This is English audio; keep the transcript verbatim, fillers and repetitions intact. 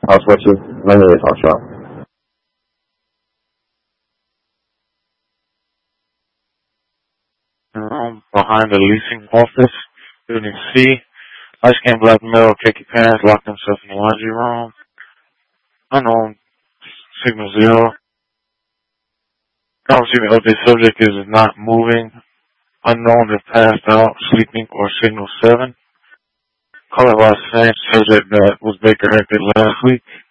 House Witches, ninety-eight House Shop. Room behind the leasing office, building C. Light skin black male, khaki pants, locked himself in the laundry room. Unknown, signal zero. Don't receive an update, subject is not moving. Unknown if passed out, sleeping, or signal seven. Color by same subject that was Baker Hector last week.